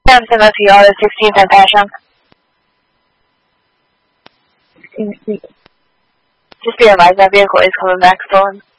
Have sent that to y'all the 16th and Passion. Just be advised that vehicle is coming back stolen.